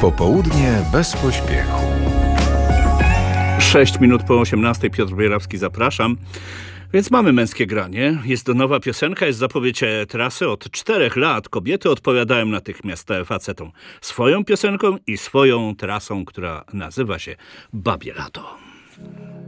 Popołudnie bez pośpiechu. 6 minut po 18. Piotr Bierawski, zapraszam. Więc mamy męskie granie. Jest to nowa piosenka, jest zapowiedź trasy. Od 4 lat kobiety odpowiadają natychmiast facetom swoją piosenką i swoją trasą, która nazywa się Babie Lato.